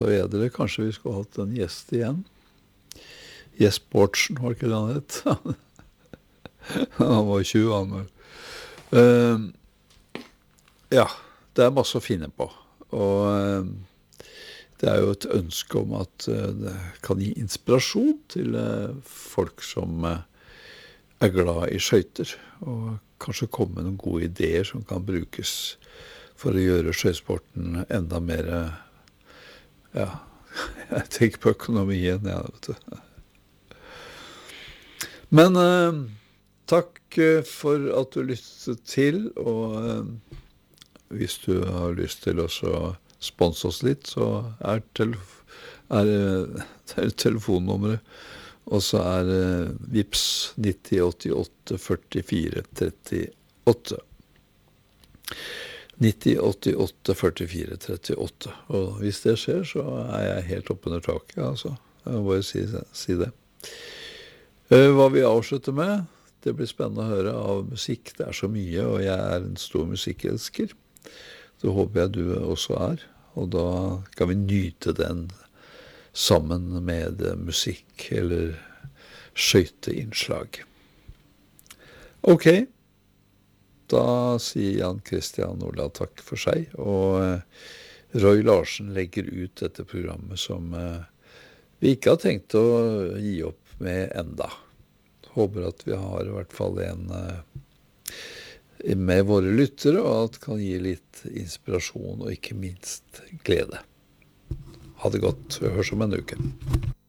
Edre, kanskje vi skulle hatt en gjest igjen. Jespertsen, var ikke det han het? Han var 20, han vel. Ja, det er masse å finne på. Og det er jo et ønske om at det kan gi inspirasjon til folk som er glad i skøyter, og kanskje komme med noen gode ideer som kan brukes for å gjøre skøytesporten enda mer, ja, jeg tenker på økonomien, ja, vet du. Men takk for at du lyttet til, og hvis du har lyst til å sponse oss litt, så er telefonnummeret, og så er Vips 9088 44 38. 9088 44 38. Og hvis det skjer, så er jeg helt opp under taket, altså. Jeg må bare si det. Hva vi avslutter med, det blir spennende å høre av musikk. Det er så mye, og jeg er en stor musikkelsker. Det håper jeg du også er. Og da kan vi nyte den sammen med musikk eller skøyteinnslag. Ok, da sier Jan Christian Ola takk for seg, og Roy Larsen legger ut dette programmet som vi ikke har tenkt å gi opp med enda. Håper at vi har i hvert fall en med våre lyttere, og at det kan gi litt inspirasjon og ikke minst glede. Ha det godt, vi høres om en uke.